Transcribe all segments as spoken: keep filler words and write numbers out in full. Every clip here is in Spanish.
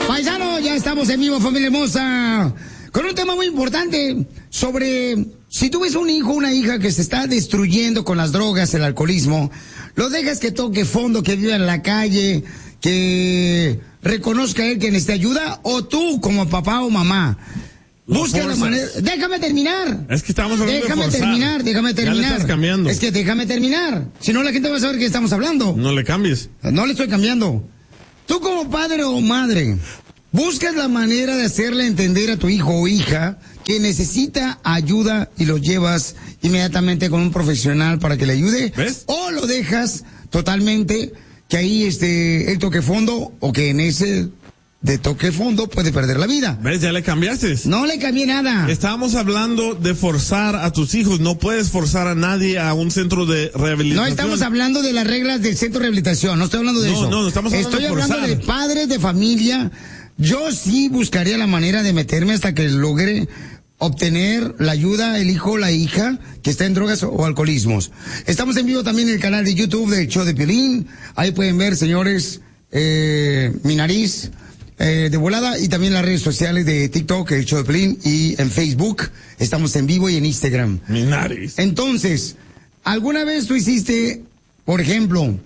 Paisano, ya estamos en vivo, familia hermosa, con un tema muy importante sobre si tú ves un hijo o una hija que se está destruyendo con las drogas, el alcoholismo, lo dejas que toque fondo, que viva en la calle, que reconozca él que necesita ayuda, o tú como papá o mamá. Busca la manera. Déjame terminar. Es que estamos hablando Déjame de forzar. terminar, déjame terminar. Ya le estás cambiando. Es que déjame terminar. Si no, la gente va a saber que estamos hablando. No le cambies. No le estoy cambiando. Tú como padre o madre, buscas la manera de hacerle entender a tu hijo o hija que necesita ayuda y lo llevas inmediatamente con un profesional para que le ayude. ¿Ves? O lo dejas totalmente que ahí este él toque fondo o que en ese de toque fondo puede perder la vida. ¿Ves? Ya le cambiaste. No le cambié nada. Estábamos hablando de forzar a tus hijos. No puedes forzar a nadie a un centro de rehabilitación. No estamos hablando de las reglas del centro de rehabilitación. No estoy hablando de no, eso. No, no, estamos hablando Estoy de hablando forzar. de padres de familia. Yo sí buscaría la manera de meterme hasta que logre obtener la ayuda, el hijo o la hija que está en drogas o alcoholismos. Estamos en vivo también en el canal de YouTube del Show de Piolín. Ahí pueden ver, señores, eh, mi nariz eh, de volada, y también las redes sociales de TikTok, el Show de Piolín, y en Facebook. Estamos en vivo y en Instagram. Mi nariz. Entonces, ¿alguna vez tú hiciste, por ejemplo,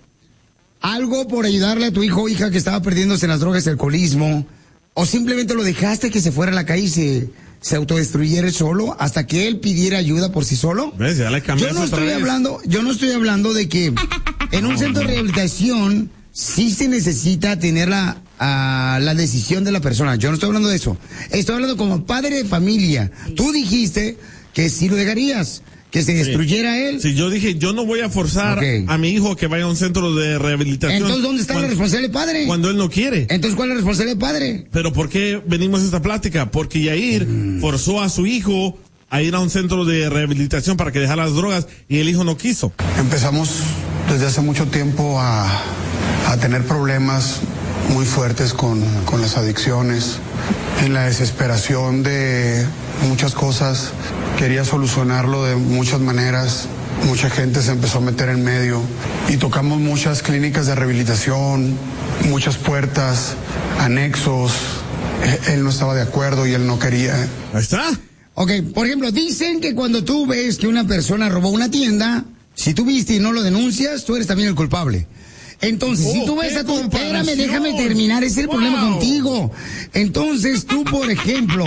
algo por ayudarle a tu hijo o hija que estaba perdiéndose en las drogas y alcoholismo? ¿O simplemente lo dejaste que se fuera a la calle y se, se autodestruyera solo hasta que él pidiera ayuda por sí solo? ¿Ves? Ya le cambiaste Yo no otra estoy vez. hablando, yo no estoy hablando de que en un centro de rehabilitación sí se necesita tener la, a, la decisión de la persona. Yo no estoy hablando de eso. Estoy hablando como padre de familia. Tú dijiste que sí lo dejarías, que se destruyera sí. él. Sí, yo dije, yo no voy a forzar okay. a mi hijo que vaya a un centro de rehabilitación. Entonces, ¿dónde está cuando, la responsabilidad del padre? Cuando él no quiere. Entonces, ¿cuál es la responsabilidad del padre? Pero ¿por qué venimos a esta plática? Porque Yair mm. forzó a su hijo a ir a un centro de rehabilitación para que dejara las drogas y el hijo no quiso. Empezamos desde hace mucho tiempo a, a tener problemas muy fuertes con, con las adicciones. En la desesperación de muchas cosas, quería solucionarlo de muchas maneras. Mucha gente se empezó a meter en medio y tocamos muchas clínicas de rehabilitación, muchas puertas, anexos. Él no estaba de acuerdo y él no quería. Ahí está. Ok, por ejemplo, dicen que cuando tú ves que una persona robó una tienda, si tú viste y no lo denuncias, tú eres también el culpable. Entonces, oh, si tú ves a tu... Espérame, déjame terminar, ese es el wow. problema contigo. Entonces, tú, por ejemplo,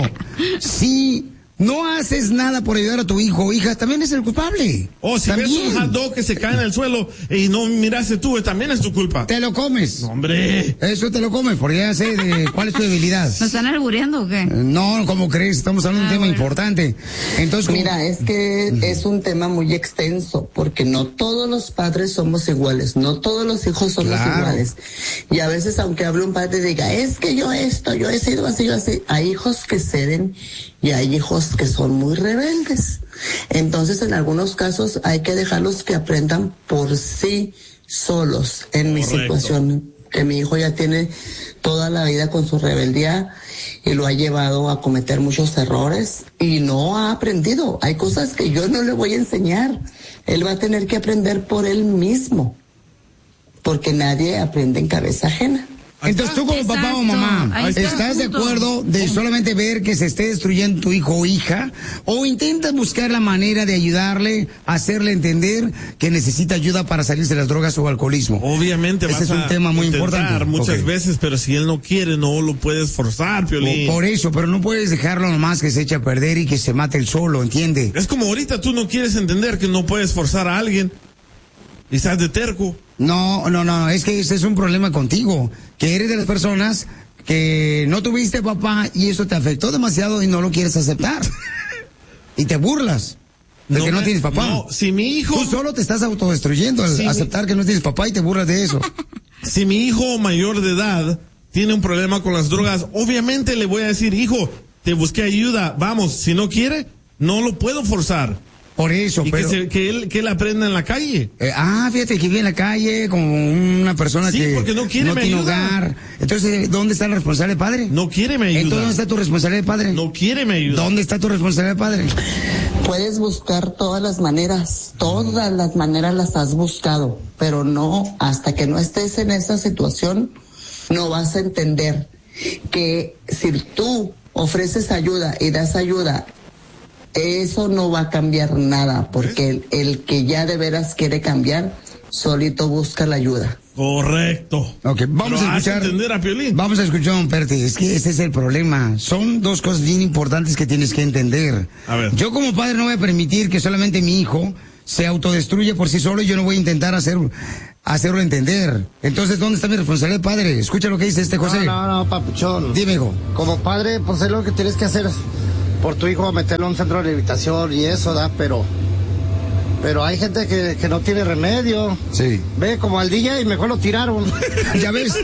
si no haces nada por ayudar a tu hijo o hija, también es el culpable. O si también. ves un hot dog que se cae en el suelo y no miraste tú, también es tu culpa. Te lo comes. No, hombre. Eso te lo comes, porque ya sé de cuál es tu debilidad. ¿Nos están albureando o qué? No, ¿cómo crees? Estamos hablando ah, de un tema bueno. importante. Entonces, ¿cómo? Mira, es que uh-huh. es un tema muy extenso, porque no todos los padres somos iguales, no todos los hijos somos claro. iguales. Y a veces, aunque hable un padre y diga, es que yo esto, yo he sido así, yo así, hay hijos que ceden y hay hijos que son muy rebeldes. Entonces, en algunos casos hay que dejarlos que aprendan por sí solos. En mi Correcto. situación, que mi hijo ya tiene toda la vida con su rebeldía y lo ha llevado a cometer muchos errores y no ha aprendido. Hay cosas que yo no le voy a enseñar. Él va a tener que aprender por él mismo, porque nadie aprende en cabeza ajena. Entonces tú como Exacto. papá o mamá, ¿estás de acuerdo de solamente ver que se esté destruyendo tu hijo o hija? ¿O intentas buscar la manera de ayudarle, hacerle entender que necesita ayuda para salirse de las drogas o alcoholismo? Obviamente Ese vas es un a tema muy importante. muchas okay. veces, pero si él no quiere, no lo puedes forzar, Piolín. Por, por eso, pero no puedes dejarlo nomás que se eche a perder y que se mate él solo, ¿entiende? Es como ahorita tú no quieres entender que no puedes forzar a alguien y estás de terco. No, no, no, es que ese es un problema contigo, que eres de las personas que no tuviste papá y eso te afectó demasiado y no lo quieres aceptar. Y te burlas de no que me, no tienes papá. No, si mi hijo... Tú solo te estás autodestruyendo al si aceptar mi... que no tienes papá y te burlas de eso. Si mi hijo mayor de edad tiene un problema con las drogas, obviamente le voy a decir, hijo, te busqué ayuda, vamos, si no quiere, no lo puedo forzar. Por eso, y pero... que, se, que, él, que él aprenda en la calle. Eh, ah, fíjate que vive en la calle como una persona sí, que porque no, quiere no tiene hogar. Entonces, ¿dónde está la responsabilidad del padre? No quiere me ayuda. Entonces, ¿dónde está tu responsabilidad del padre? No quiere me ayuda. ¿Dónde está tu responsabilidad del padre? Puedes buscar todas las maneras, todas las maneras las has buscado, pero no, hasta que no estés en esa situación, no vas a entender que si tú ofreces ayuda y das ayuda, eso no va a cambiar nada, porque el, el que ya de veras quiere cambiar, solito busca la ayuda. Correcto. Ok, vamos Pero a escuchar. entender a Piolín. Vamos a escuchar, don Perti. Es que ese es el problema. Son dos cosas bien importantes que tienes que entender. A ver. Yo como padre no voy a permitir que solamente mi hijo se autodestruye por sí solo y yo no voy a intentar hacer, hacerlo entender. Entonces, ¿dónde está mi responsabilidad de padre? Escucha lo que dice este José. No, no, no, papuchón. Dime, hijo. Como padre, pues es lo que tienes que hacer por tu hijo, meterlo en un centro de rehabilitación y eso, da, pero... Pero hay gente que, que no tiene remedio. Sí. Ve, como al D J y mejor lo tiraron. ¿Ya ves?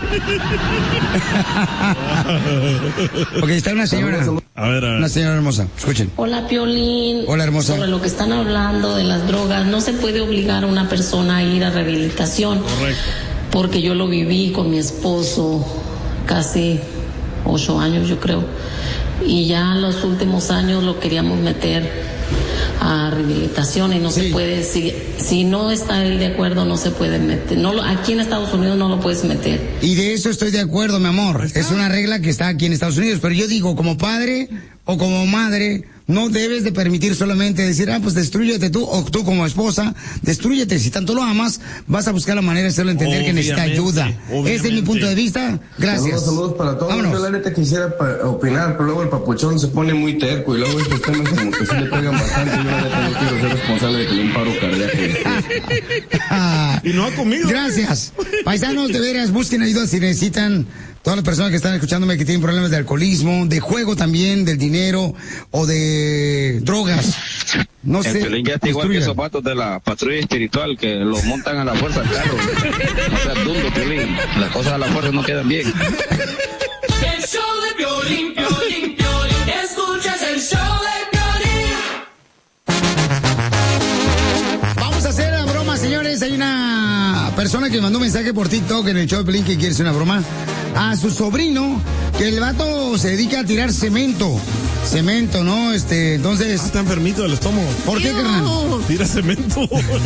Ok, está una señora. A ver, a ver. Una señora hermosa. Escuchen. Hola, Piolín. Hola, hermosa. Sobre lo que están hablando de las drogas, no se puede obligar a una persona a ir a rehabilitación. Correcto. Porque yo lo viví con mi esposo casi ocho años, yo creo. Y ya en los últimos años lo queríamos meter a rehabilitación y no Sí. se puede, si, si no está él de acuerdo, no se puede meter. No, lo- aquí en Estados Unidos no lo puedes meter. Y de eso estoy de acuerdo, mi amor. Es una regla que está aquí en Estados Unidos. Pero yo digo, como padre o como madre, no debes de permitir solamente decir, ah, pues destrúyete tú, o tú como esposa, destrúyete. Si tanto lo amas, vas a buscar la manera de hacerlo entender que necesita Obviamente, ayuda. obviamente. Ese es mi punto de vista. Gracias. Saludos, saludos para todos. Vámonos. Yo la neta quisiera pa- opinar, pero luego el papuchón se pone muy terco y luego estos temas como que sí le pegan bastante. Yo la neta no quiero ser responsable de que le dé un paro cardíaco. Ah, Y no ha comido. Gracias. Paisanos, de veras, busquen ayuda si necesitan. Todas las personas que están escuchándome que tienen problemas de alcoholismo, de juego también, del dinero o de drogas. No El sé. Piolín ya está igual que esos vatos de la patrulla espiritual que los montan a la fuerza al carro. No seas dundo, Piolín. Las cosas a la fuerza no quedan bien. El show de Piolín, Piolín, Piolín. Escuchas el show de Piolín. Vamos a hacer la broma, señores. Hay una persona que me mandó un mensaje por TikTok en el show de Pelín que quiere hacer una broma a su sobrino, que el vato se dedica a tirar cemento. Cemento, ¿no? Este, entonces... Está enfermito del estómago. ¿Por qué, carnal? Tira cemento.